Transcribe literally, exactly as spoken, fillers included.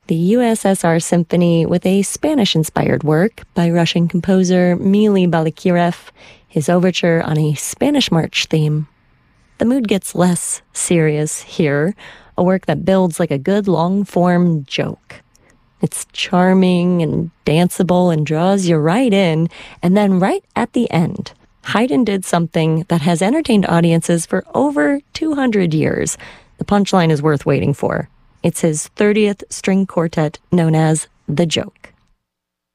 the U S S R Symphony with a Spanish-inspired work by Russian composer Mily Balakirev, his overture on a Spanish march theme. The mood gets less serious here, a work that builds like a good long-form joke. It's charming and danceable and draws you right in, and then right at the end, Haydn did something that has entertained audiences for over two hundred years. The punchline is worth waiting for. It's his thirtieth string quartet known as The Joke.